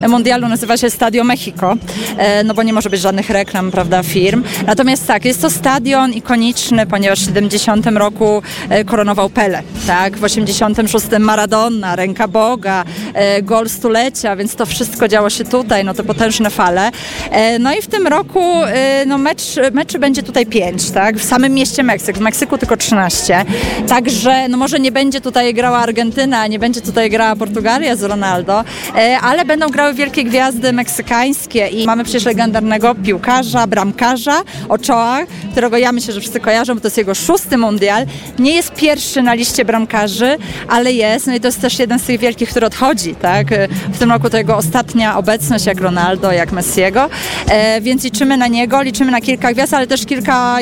mundialu nazywa się Stadio Mexico, no bo nie może być żadnych reklam, prawda, firm. Natomiast tak, jest to stadion ikoniczny, ponieważ w 70 roku koronował Pelé, tak? W 86 Maradona, Ręka Boga, gol stulecia, więc to wszystko działo się tutaj, no to potężne fale. No i w tym roku no meczy będzie tutaj 5, tak? W samym mieście Meksyk, w Meksyku tylko 13. Także no może nie będzie tutaj grała Argentyna, nie będzie tutaj grała Portugalia z Ronaldo, ale będą grały wielkie gwiazdy meksykańskie i mamy przecież legendarnego piłkarza, bramkarza Ochoa, którego ja myślę, że wszyscy kojarzą, bo to jest jego 6. mundial. Nie jest pierwszy na liście bramkarzy, ale jest, no i to jest też jeden z tych wielkich, który odchodzi, tak? W tym roku to jego ostatnia obecność, jak Ronaldo, jak Messiego, więc liczymy na niego, liczymy na kilka gwiazd, ale też kilka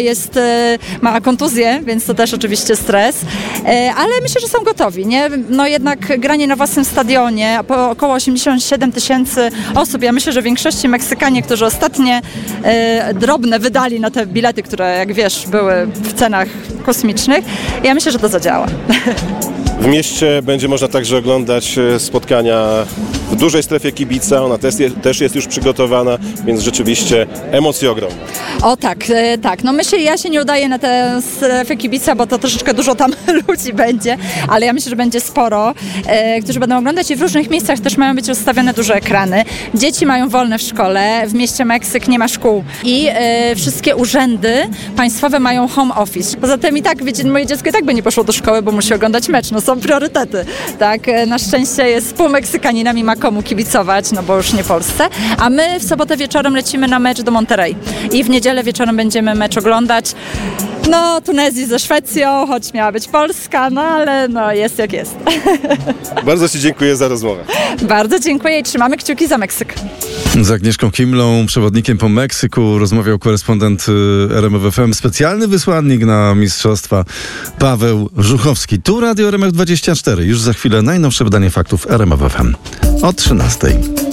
ma kontuzję, więc to też oczywiście stres, ale myślę, że są gotowi, nie? No jednak granie na własnym stadionie, około 87 000 osób, ja myślę, że w większości Meksykanie, którzy ostatnie drobne wydali na te bilety, które jak wiesz były w cenach kosmicznych, ja myślę, że to zadziała. W mieście będzie można także oglądać spotkania w dużej strefie kibica, ona też jest już przygotowana, więc rzeczywiście emocje ogromne. O tak. No myślę, ja się nie udaję na tę strefę kibica, bo to troszeczkę dużo tam ludzi będzie, ale ja myślę, że będzie sporo, którzy będą oglądać i w różnych miejscach też mają być rozstawione duże ekrany. Dzieci mają wolne w szkole, w mieście Meksyk nie ma szkół i wszystkie urzędy państwowe mają home office. Poza tym i tak, wiecie, moje dziecko i tak by nie poszło do szkoły, bo musi oglądać mecz, no są priorytety, tak? Na szczęście jest pół Meksykaninem i ma komu kibicować, no bo już nie Polsce, a my w sobotę wieczorem lecimy na mecz do Monterrey i w niedzielę wieczorem będziemy mecz oglądać. No, Tunezji ze Szwecją, choć miała być Polska, no ale no jest jak jest. Bardzo Ci dziękuję za rozmowę. Bardzo dziękuję i trzymamy kciuki za Meksyk. Z Agnieszką Kimlą, przewodnikiem po Meksyku, rozmawiał korespondent RMF FM, specjalny wysłannik na mistrzostwa Paweł Żuchowski. Tu Radio RMF 24. Już za chwilę najnowsze wydanie faktów RMF FM o 13:00.